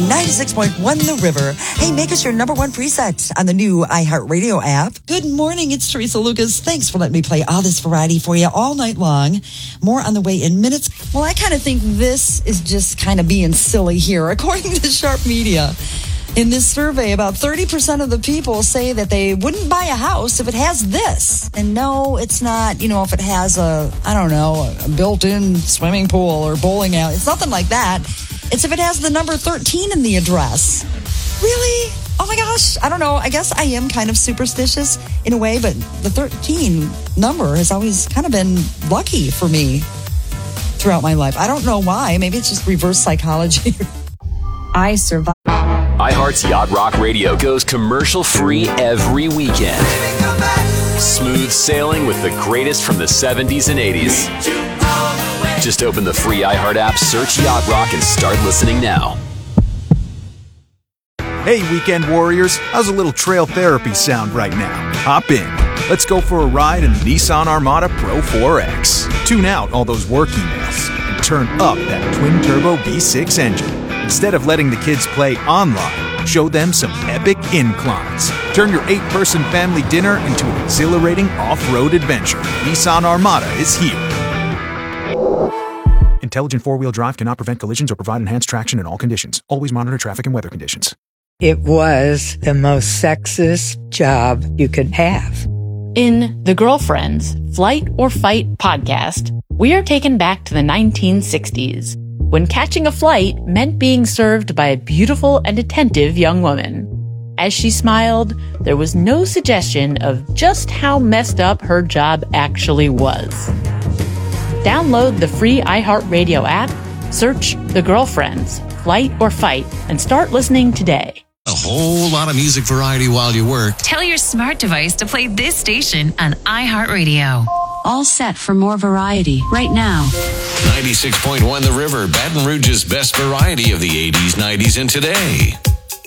96.1 The River. Hey, make us your number one preset on the new iHeartRadio app. Good morning, it's Teresa Lucas. Thanks for letting me play all this variety for you all night long. More on the way in minutes. Well, I kind of think this is just kind of being silly here. According to Sharp Media, in this survey, about 30% of the people say that they wouldn't buy a house if it has this. And no, it's not, if it has a built-in swimming pool or bowling alley. It's nothing like that. It's if it has the number 13 in the address. Really? Oh my gosh. I don't know. I guess I am kind of superstitious in a way, but the 13 number has always kind of been lucky for me throughout my life. I don't know why. Maybe it's just reverse psychology. I survived. iHeart's Yacht Rock Radio goes commercial-free every weekend. Smooth sailing with the greatest from the 70s and 80s. Just open the free iHeart app, search Yacht Rock, and start listening now. Hey, weekend warriors. How's a little trail therapy sound right now? Hop in. Let's go for a ride in the Nissan Armada Pro 4X. Tune out all those work emails and turn up that twin-turbo V6 engine. Instead of letting the kids play online, show them some epic inclines. Turn your 8-person family dinner into an exhilarating off-road adventure. Nissan Armada is here. Intelligent four-wheel drive cannot prevent collisions or provide enhanced traction in all conditions. Always monitor traffic and weather conditions. It was the most sexist job you could have. In The Girlfriends, Flight or Fight podcast, we are taken back to the 1960s, when catching a flight meant being served by a beautiful and attentive young woman. As she smiled, there was no suggestion of just how messed up her job actually was. Download the free iHeartRadio app, search The Girlfriends, Flight or Fight, and start listening today. A whole lot of music variety while you work. Tell your smart device to play this station on iHeartRadio. All set for more variety right now. 96.1 The River, Baton Rouge's best variety of the 80s, 90s, and today.